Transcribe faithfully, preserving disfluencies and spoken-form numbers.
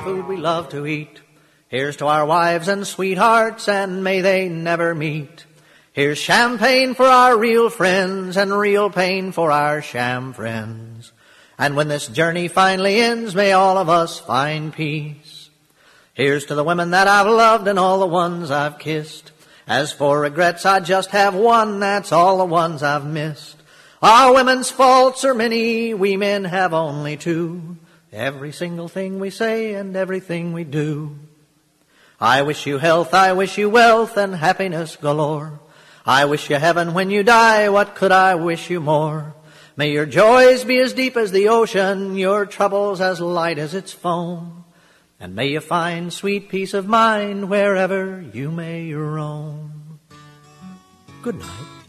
food we love to eat. Here's to our wives and sweethearts, and may they never meet. Here's champagne for our real friends, and real pain for our sham friends. And when this journey finally ends, may all of us find peace. Here's to the women that I've loved and all the ones I've kissed. As for regrets, I just have one, that's all the ones I've missed. Our women's faults are many, we men have only two. Every single thing we say and everything we do. I wish you health, I wish you wealth and happiness galore. I wish you heaven when you die, what could I wish you more? May your joys be as deep as the ocean, your troubles as light as its foam. And may you find sweet peace of mind wherever you may roam. Good night.